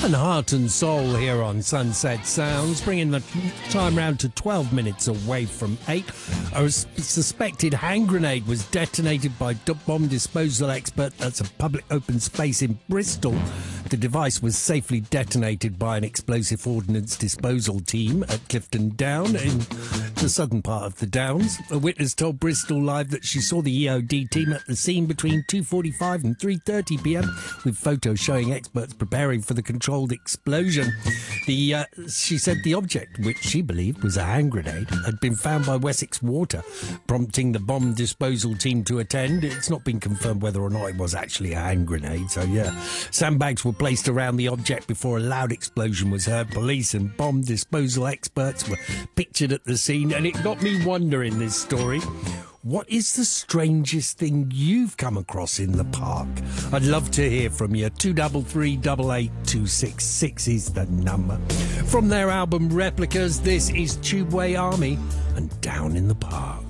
And Heart and Soul here on Sunset Sounds, bringing the time round to 12 minutes away from 8. A suspected hand grenade was detonated by bomb disposal expert at a public open space in Bristol. The device was safely detonated by an explosive ordnance disposal team at Clifton Down in the southern part of the Downs. A witness told Bristol Live that she saw the EOD team at the scene between 2:45 and 3:30 p.m, with photos showing experts preparing for the controlled explosion. She said the object, which she believed was a hand grenade, had been found by Wessex Water, prompting the bomb disposal team to attend. It's not been confirmed whether or not it was actually a hand grenade, so yeah. Sandbags were placed around the object before a loud explosion was heard. Police and bomb disposal experts were pictured at the scene, and it got me wondering, this story. What is the strangest thing you've come across in the park? I'd love to hear from you. 233 88266 is the number. From their album Replicas, this is Tubeway Army and Down in the Park.